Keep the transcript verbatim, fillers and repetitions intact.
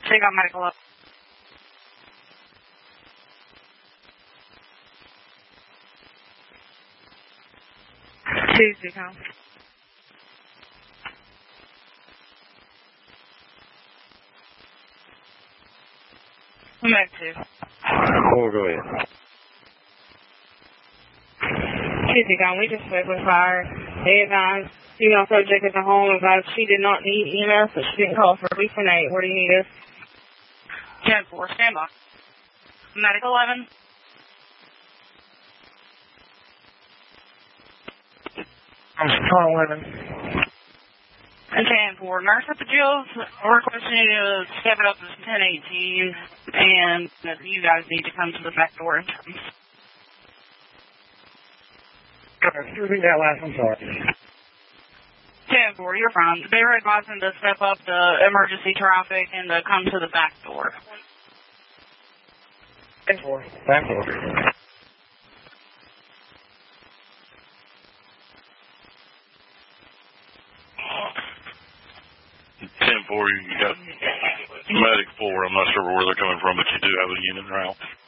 Take out medical up. Tuesday, come. I'm at two. Oh, go ahead. Tuesday, come. We just spoke with fire. They advised female subject at the home advised she did not need E M S, but she didn't call for a week and eight. Where do you need us? ten four, stand by. Medic eleven. I'm calling eleven. ten four, nurse at the jails. We're requesting you to step it up to ten eighteen, and that you guys need to come to the back door. Repeat that last one, sorry. ten four, you're fine. They were advising to step up the emergency traffic and to come to the back door. ten four. Back door. ten four, you got medic four. I'm not sure where they're coming from, but you do have a unit route.